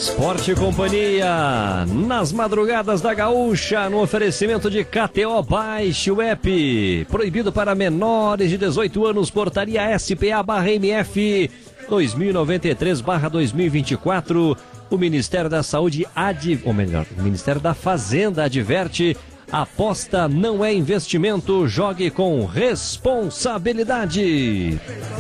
Esporte e Companhia, nas madrugadas da Gaúcha, no oferecimento de KTO. Baixe o app. Proibido para menores de 18 anos, portaria SPA/MF 2093/2024. O Ministério da Saúde, o Ministério da Fazenda adverte: aposta não é investimento, jogue com responsabilidade.